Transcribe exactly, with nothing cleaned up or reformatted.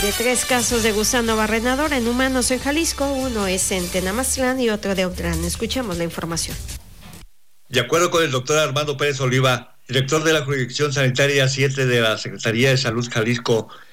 De tres casos de gusano barrenador en humanos en Jalisco, uno es en Tenamaztlán y otro de Autlán. Escuchemos la información. De acuerdo con el doctor Armando Pérez Oliva, director de la Jurisdicción Sanitaria siete de la Secretaría de Salud Jalisco,